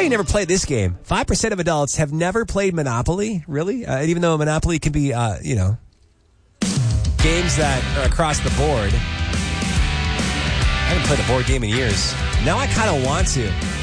you never played this game. 5% of adults have never played Monopoly, really? Even though Monopoly can be, games that are across the board. I haven't played a board game in years. Now I kind of want to.